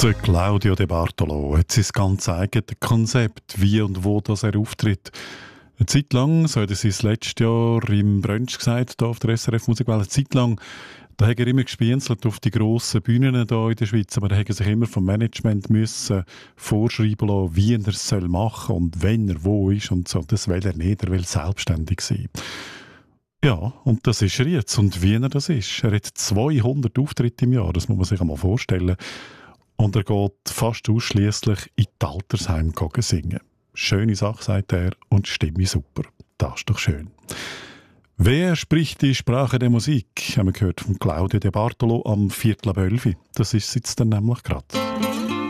Der Claudio De Bartolo hat sein ganz eigenes Konzept, wie und wo das er auftritt. Eine Zeit lang, so hat er sein letztes Jahr im Brunch gesagt, hier auf der SRF Musikwelle, eine Zeit lang, da hat er immer gespienzelt auf die grossen Bühnen hier in der Schweiz, aber da hat er sich immer vom Management müssen vorschreiben lassen, wie er es machen soll und wenn er wo ist und so. Das will er nicht, er will selbstständig sein. Ja, und das ist er jetzt. Und wie er das ist. Er hat 200 Auftritte im Jahr, das muss man sich einmal vorstellen. Und er geht fast ausschliesslich in die Altersheime singen. Schöne Sache, sagt er, und die Stimme super. Das ist doch schön. Wer spricht die Sprache der Musik? Haben wir gehört von Claudio De Bartolo am 11:15. Das ist jetzt dann nämlich gerade.